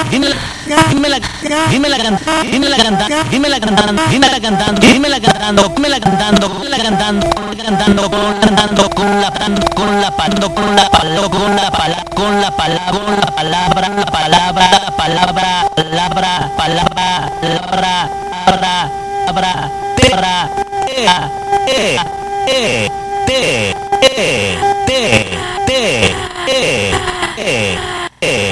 dímela cantando, dímela cantando, dímela cantando, dímela cantando, dímela cantando, dímela cantando, dímela cantando, cantando, cantando, con la palabra, con la palabra, con la palabra, con la palabra, con la palabra, palabra, palabra, palabra, palabra, palabra, palabra, palabra, palabra,